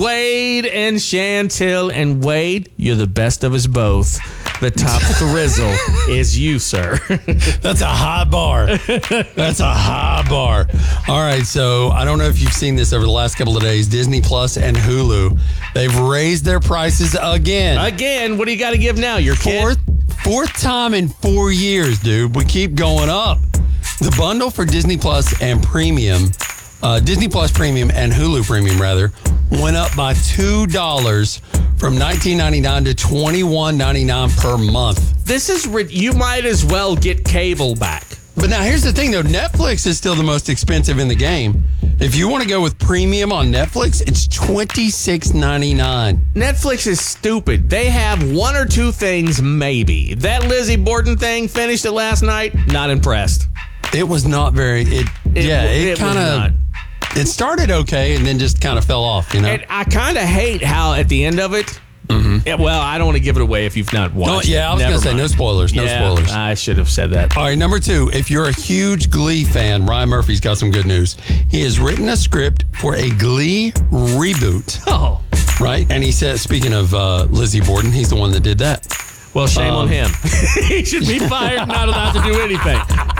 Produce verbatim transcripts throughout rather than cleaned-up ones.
Wade and Chantel. And Wade, you're the best of us both. The top thrizzle is you, sir. That's a high bar. That's a high bar. All right, so I don't know if you've seen this over the last couple of days. Disney Plus and Hulu, they've raised their prices again. Again, what do you got to give now? Your kid? Fourth, fourth time in four years, dude. We keep going up. The bundle for Disney Plus and Premium, uh, Disney Plus Premium and Hulu Premium, rather, went up by two dollars from nineteen ninety-nine to twenty-one ninety-nine per month. This is, you might as well get cable back. But now here's the thing, though. Netflix is still the most expensive in the game. If you want to go with premium on Netflix, it's twenty-six ninety-nine. Netflix is stupid. They have one or two things, maybe. That Lizzie Borden thing, finished it last night, not impressed. It was not very, it, It- yeah, it, it was kind not. of, it started okay and then just kind of fell off, you know? And I kind of hate how at the end of it, yeah, well, I don't want to give it away if you've not watched No, yeah, it. I was going to say Never no mind. spoilers, no Yeah, spoilers. I should have said that. All right, number two, if you're a huge Glee fan, Ryan Murphy's got some good news. He has written a script for a Glee reboot, Oh, right? And he said, speaking of uh, Lizzie Borden, he's the one that did that. well, shame Um, on him. He should be fired, not allowed to do anything.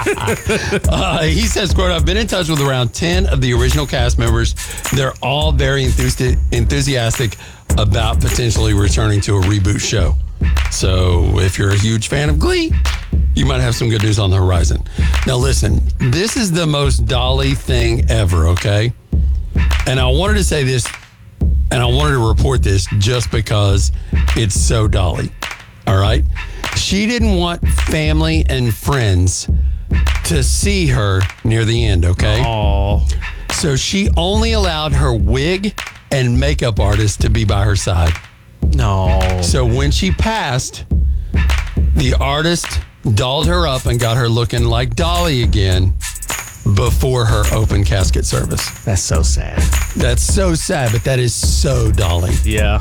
Uh, he says, quote, I've been in touch with around ten of the original cast members. They're all very enthusi- enthusiastic about potentially returning to a reboot show. So if you're a huge fan of Glee, you might have some good news on the horizon. Now, listen, this is the most Dolly thing ever, okay? And I wanted to say this, and I wanted to report this just because it's so Dolly, all right? She didn't want family and friends to see her near the end, okay? Oh, So she only allowed her wig and makeup artist to be by her side. no. So when she passed, the artist dolled her up and got her looking like Dolly again before her open casket service. That's so sad. That's so sad, but that is so Dolly. Yeah.